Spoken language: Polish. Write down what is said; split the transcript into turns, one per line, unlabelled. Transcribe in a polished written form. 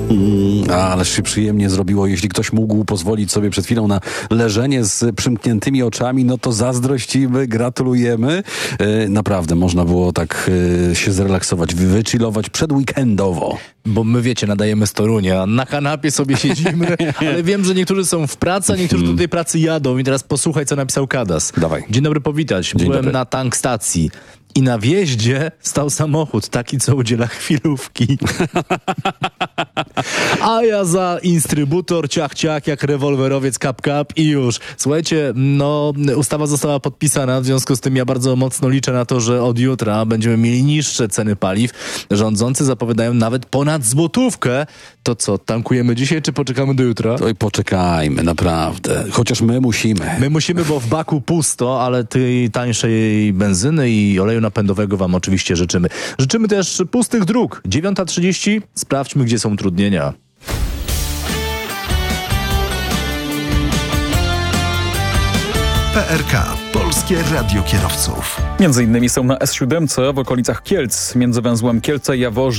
Ależ się przyjemnie zrobiło. Jeśli ktoś mógł pozwolić sobie przed chwilą na leżenie z przymkniętymi oczami, no to zazdrościmy, gratulujemy. Naprawdę, można było tak się zrelaksować, wychillować przedweekendowo.
Bo my, wiecie, nadajemy z Torunia, na kanapie sobie siedzimy, ale wiem, że niektórzy są w pracy, a niektórzy do tej pracy jadą. I teraz posłuchaj, co napisał Kadas.
Dawaj.
Dzień dobry, powitać.
Dzień
Byłem
dobry.
na tankstacji. I na wjeździe stał samochód, taki co udziela chwilówki. A ja za instrybutor, ciach, ciach, jak rewolwerowiec, kap, kap i już. Słuchajcie, no ustawa została podpisana, w związku z tym ja bardzo mocno liczę na to, że od jutra będziemy mieli niższe ceny paliw. Rządzący zapowiadają nawet ponad złotówkę. To co, tankujemy dzisiaj, czy poczekamy do jutra?
To i poczekajmy, naprawdę. Chociaż my musimy.
My musimy, bo w baku pusto, ale tej tańszej benzyny i oleju napędowego wam oczywiście życzymy. Życzymy też pustych dróg. 9:30. Sprawdźmy, gdzie są utrudnienia.
PRK. Polskie Radio Kierowców.
Między innymi są na S7 w okolicach Kielc, między węzłem Kielce-Jaworzno